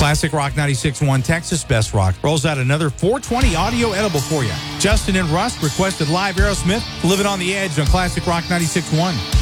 Classic Rock 96.1 Texas Best Rock rolls out another 420 audio edible for you. Justin and Russ requested live Aerosmith, Living on the Edge on Classic Rock 96.1.